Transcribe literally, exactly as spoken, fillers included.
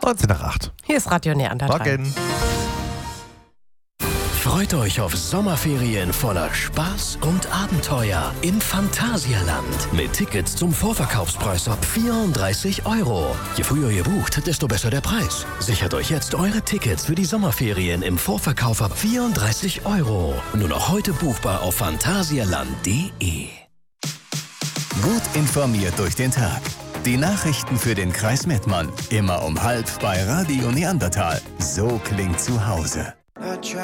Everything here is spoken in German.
neunzehn nach acht. Hier ist Radio Neandertal. Morgen. Freut euch auf Sommerferien voller Spaß und Abenteuer im Phantasialand. Mit Tickets zum Vorverkaufspreis ab vierunddreißig Euro. Je früher ihr bucht, desto besser der Preis. Sichert euch jetzt eure Tickets für die Sommerferien im Vorverkauf ab vierunddreißig Euro. Nur noch heute buchbar auf phantasialand punkt de. Gut informiert durch den Tag. Die Nachrichten für den Kreis Mettmann. Immer um halb bei Radio Neandertal. So klingt zu Hause.